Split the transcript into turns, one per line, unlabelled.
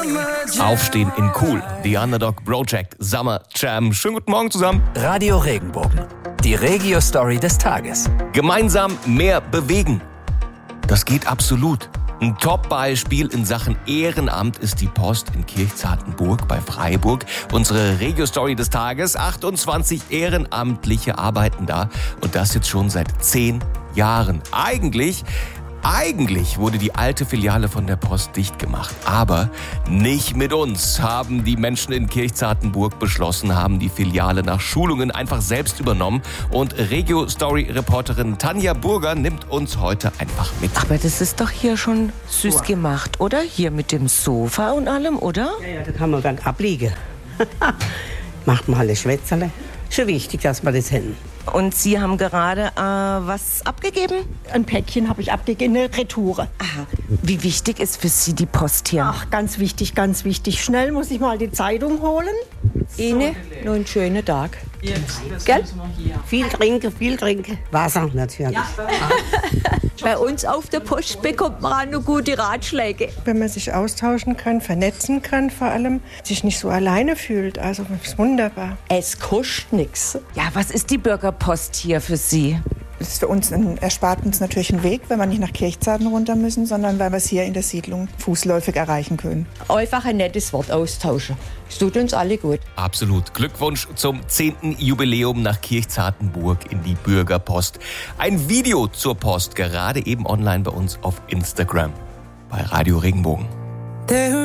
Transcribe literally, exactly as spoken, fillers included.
Aufstehen in cool. The Underdog Project Summer Jam. Schönen guten Morgen zusammen.
Radio Regenbogen. Die Regio-Story des Tages.
Gemeinsam mehr bewegen. Das geht absolut. Ein Top-Beispiel in Sachen Ehrenamt ist die Post in Kirchzartenburg bei Freiburg. Unsere Regio-Story des Tages. achtundzwanzig Ehrenamtliche arbeiten da. Und das jetzt schon seit zehn Jahren. Eigentlich... Eigentlich wurde die alte Filiale von der Post dicht gemacht. Aber nicht mit uns, haben die Menschen in Kirchzartenburg beschlossen, haben die Filiale nach Schulungen einfach selbst übernommen. Und Regio-Story-Reporterin Tanja Burger nimmt uns heute einfach mit.
Aber das ist doch hier schon süß gemacht, oder? Hier mit dem Sofa und allem, oder?
Ja, ja, da kann man dann abliegen. Macht man alle Schwätzerle. Schon wichtig, dass wir das haben.
Und Sie haben gerade äh, was abgegeben?
Ein Päckchen habe ich abgegeben, eine Retoure.
Aha. Wie wichtig ist für Sie die Post hier?
Ach, ganz wichtig, ganz wichtig. Schnell muss ich mal die Zeitung holen.
Ihnen noch einen schönen Tag.
Gell? Viel trinken, viel trinken. Wasser natürlich. Ja.
Bei uns auf der Post bekommt man auch noch gute Ratschläge.
Wenn man sich austauschen kann, vernetzen kann vor allem, sich nicht so alleine fühlt. Also das ist wunderbar.
Es kostet nichts.
Ja, was ist die Bürgerpost hier für Sie?
Das ist für uns ein, erspart uns natürlich einen Weg, wenn wir nicht nach Kirchzarten runter müssen, sondern weil wir es hier in der Siedlung fußläufig erreichen können.
Einfach ein nettes Wort austauschen. Es tut uns alle gut.
Absolut. Glückwunsch zum zehnten Jubiläum nach Kirchzartenburg in die Bürgerpost. Ein Video zur Post, gerade eben online bei uns auf Instagram. Bei Radio Regenbogen.